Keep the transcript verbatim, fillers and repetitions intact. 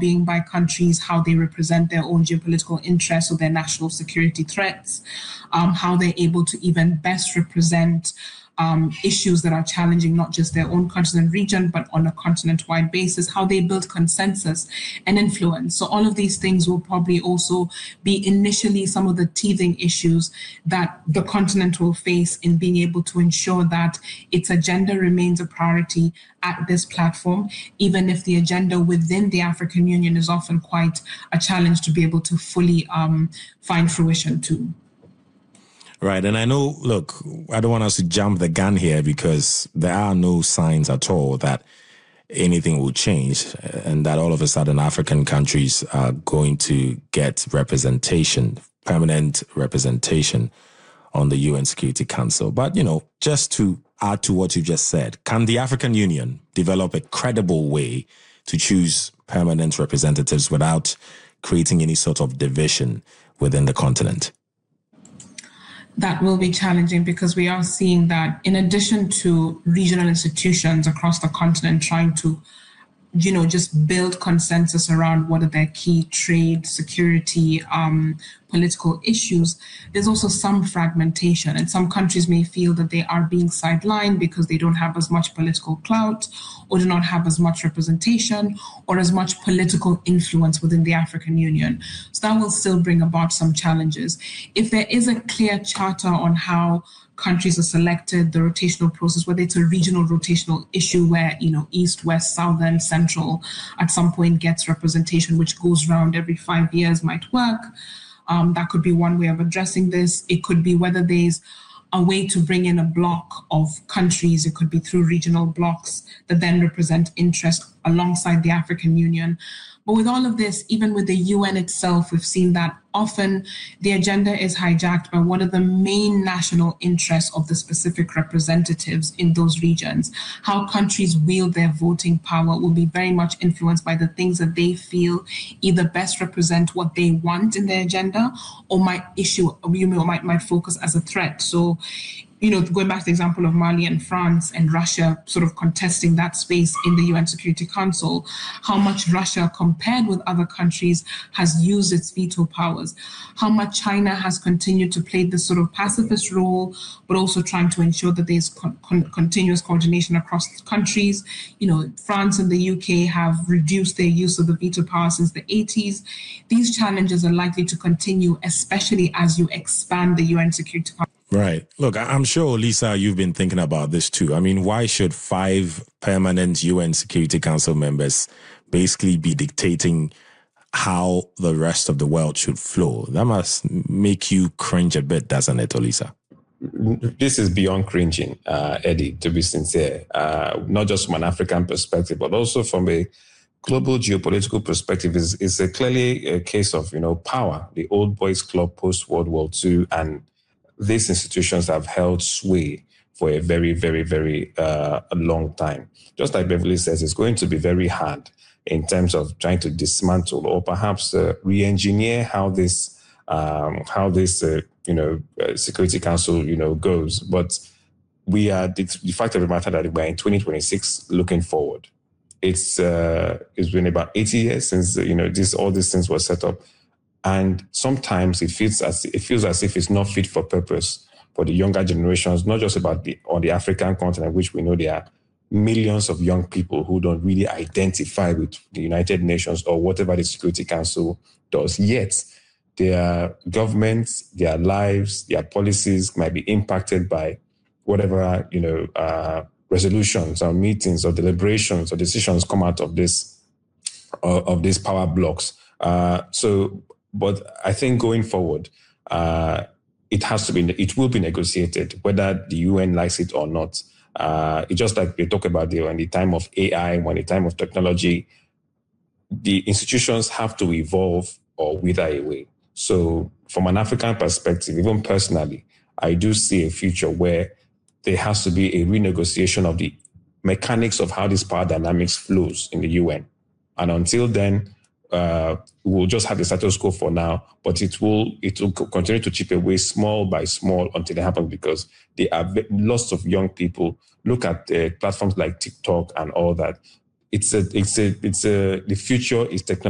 lobbying by countries, how they represent their own geopolitical interests or their national security threats, um, how they're able to even best represent Um, issues that are challenging not just their own continent region, but on a continent-wide basis, how they build consensus and influence. So all of these things will probably also be initially some of the teething issues that the continent will face in being able to ensure that its agenda remains a priority at this platform, even if the agenda within the African Union is often quite a challenge to be able to fully um, find fruition to. Right. And I know, look, I don't want us to jump the gun here because there are no signs at all that anything will change and that all of a sudden African countries are going to get representation, permanent representation on the U N Security Council. But, you know, just to add to what you just said, can the African Union develop a credible way to choose permanent representatives without creating any sort of division within the continent? That will be challenging because we are seeing that in addition to regional institutions across the continent trying to, you know, just build consensus around what are their key trade, security, um, political issues, there's also some fragmentation. And some countries may feel that they are being sidelined because they don't have as much political clout or do not have as much representation or as much political influence within the African Union. So that will still bring about some challenges. If there is a clear charter on how countries are selected, the rotational process, whether it's a regional rotational issue where, you know, East, West, Southern, Central at some point gets representation, which goes round every five years might work. Um, that could be one way of addressing this. It could be whether there's a way to bring in a block of countries. It could be through regional blocks that then represent interest alongside the African Union. But with all of this, even with the U N itself, we've seen that often the agenda is hijacked by what are the main national interests of the specific representatives in those regions. How countries wield their voting power will be very much influenced by the things that they feel either best represent what they want in their agenda or might issue, you know, might, might focus as a threat. So, you know, going back to the example of Mali and France and Russia sort of contesting that space in the U N Security Council, how much Russia compared with other countries has used its veto powers, how much China has continued to play this sort of pacifist role, but also trying to ensure that there's con- con- continuous coordination across countries. You know, France and the U K have reduced their use of the veto power since the eighties. These challenges are likely to continue, especially as you expand the U N Security Council. Right. Look, I'm sure, Lisa, you've been thinking about this too. I mean, why should five permanent U N Security Council members basically be dictating how the rest of the world should flow? That must make you cringe a bit, doesn't it, Olisa? This is beyond cringing, uh, Eddie, to be sincere, uh, not just from an African perspective, but also from a global geopolitical perspective. Is is a clearly a case of, you know, power, the old boys club post-World War Two, and these institutions have held sway for a very, very, very uh, a long time. Just like Beverly says, it's going to be very hard in terms of trying to dismantle or perhaps uh, re-engineer how this, um, how this, uh, you know, uh, Security Council, you know, goes. But we are the, the fact of the matter that we're in twenty twenty-six, looking forward. It's uh, it's been about eighty years since you know this all these things were set up. And sometimes it feels as it feels as if it's not fit for purpose for the younger generations, not just about the on the African continent, which we know there are millions of young people who don't really identify with the United Nations or whatever the Security Council does. Yet their governments, their lives, their policies might be impacted by whatever you know uh, resolutions or meetings or deliberations or decisions come out of this uh, of these power blocks. Uh, so. But I think going forward, uh, it has to be, it will be negotiated, whether the U N likes it or not. Uh, it's just like we talk about the, when the time of A I, when the time of technology, the institutions have to evolve or wither away. So from an African perspective, even personally, I do see a future where there has to be a renegotiation of the mechanics of how this power dynamics flows in the U N. And until then, Uh, we'll just have the status quo for now, but it will it will continue to chip away small by small until it happens, because there are lots of young people. Look at uh, platforms like TikTok and all that. It's a it's a it's a the future is technology.